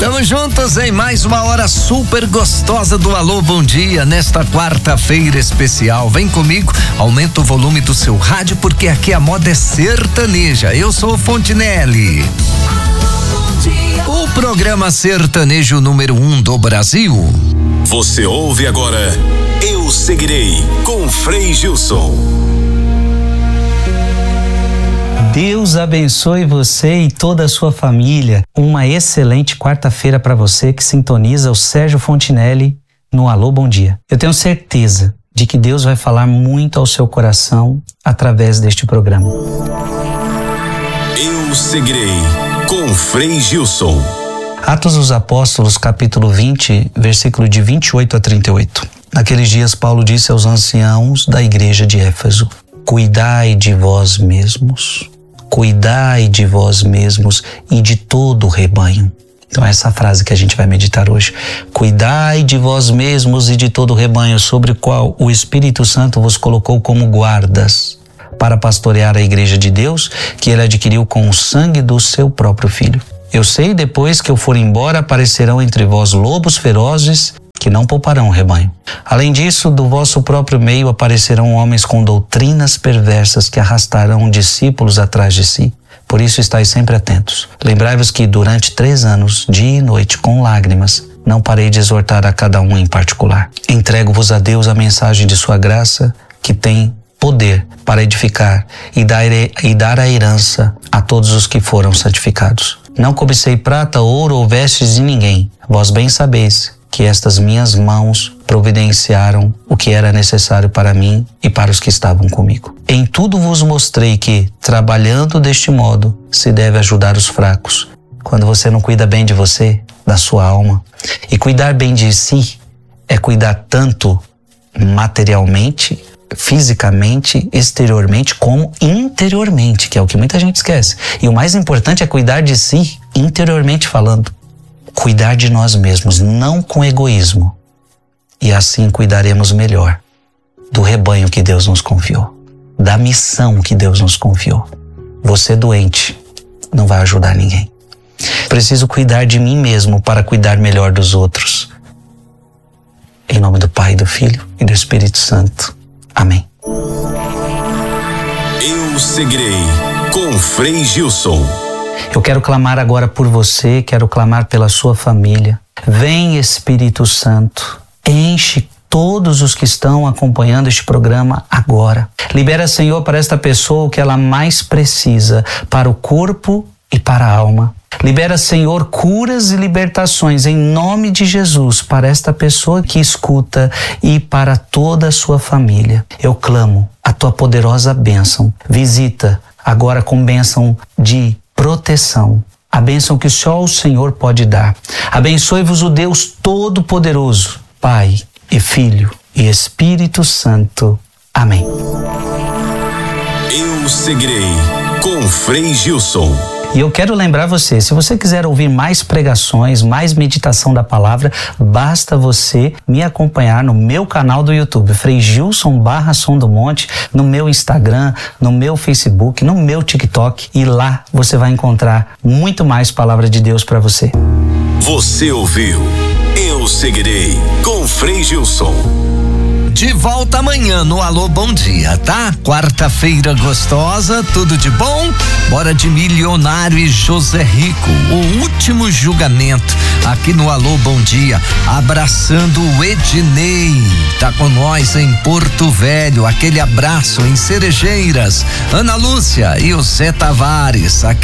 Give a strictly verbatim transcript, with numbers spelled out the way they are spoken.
Tamo juntos em mais uma hora super gostosa do Alô Bom Dia, nesta quarta-feira especial. Vem comigo, aumenta o volume do seu rádio, porque aqui a moda é sertaneja. Eu sou o Fontinelli. O programa sertanejo número um do Brasil. Você ouve agora Eu Seguirei, com Frei Gilson. Deus abençoe você e toda a sua família. Uma excelente quarta-feira para você que sintoniza o Sérgio Fontinelli no Alô Bom Dia. Eu tenho certeza de que Deus vai falar muito ao seu coração através deste programa. Eu Seguirei, com Frei Gilson. Atos dos Apóstolos, capítulo vinte, versículo de vinte e oito a trinta e oito. Naqueles dias, Paulo disse aos anciãos da igreja de Éfeso: cuidai de vós mesmos. Cuidai de vós mesmos e de todo o rebanho. Então é essa frase que a gente vai meditar hoje. Cuidai de vós mesmos e de todo o rebanho, sobre o qual o Espírito Santo vos colocou como guardas, para pastorear a igreja de Deus, que ele adquiriu com o sangue do seu próprio Filho. Eu sei, depois que eu for embora, aparecerão entre vós lobos ferozes, que não pouparão o rebanho. Além disso, do vosso próprio meio aparecerão homens com doutrinas perversas que arrastarão discípulos atrás de si. Por isso estais sempre atentos. Lembrai-vos que durante três anos, dia e noite, com lágrimas, não parei de exortar a cada um em particular. Entrego-vos a Deus a mensagem de sua graça, que tem poder para edificar e dar, e dar a herança a todos os que foram santificados. Não cobicei prata, ouro ou vestes de ninguém. Vós bem sabeis que estas minhas mãos providenciaram o que era necessário para mim e para os que estavam comigo. Em tudo vos mostrei que, trabalhando deste modo, se deve ajudar os fracos. Quando você não cuida bem de você, da sua alma, e cuidar bem de si é cuidar tanto materialmente, fisicamente, exteriormente, como interiormente, que é o que muita gente esquece. E o mais importante é cuidar de si, interiormente falando. Cuidar de nós mesmos, não com egoísmo. E assim cuidaremos melhor do rebanho que Deus nos confiou, da missão que Deus nos confiou. Você doente não vai ajudar ninguém. Preciso cuidar de mim mesmo para cuidar melhor dos outros. Em nome do Pai, do Filho e do Espírito Santo. Amém. Eu Seguirei, com Frei Gilson. Eu quero clamar agora por você, quero clamar pela sua família. Vem, Espírito Santo, enche todos os que estão acompanhando este programa agora. Libera, Senhor, para esta pessoa o que ela mais precisa, para o corpo e para a alma. Libera, Senhor, curas e libertações em nome de Jesus para esta pessoa que escuta e para toda a sua família. Eu clamo a tua poderosa bênção. Visita agora com bênção de proteção, a bênção que só o Senhor pode dar. Abençoe-vos o Deus Todo-Poderoso, Pai e Filho e Espírito Santo. Amém. Eu Seguirei, com Frei Gilson. E eu quero lembrar você, se você quiser ouvir mais pregações, mais meditação da palavra, basta você me acompanhar no meu canal do YouTube, Frei Gilson barra Som do Monte, no meu Instagram, no meu Facebook, no meu TikTok, e lá você vai encontrar muito mais palavra de Deus para você. Você ouviu Eu Seguirei, com Frei Gilson. De volta amanhã no Alô Bom Dia, tá? Quarta-feira gostosa, tudo de bom? Bora de Milionário e José Rico, o último julgamento aqui no Alô Bom Dia, abraçando o Ednei, tá com nós em Porto Velho, aquele abraço em Cerejeiras, Ana Lúcia e o Zé Tavares, aquele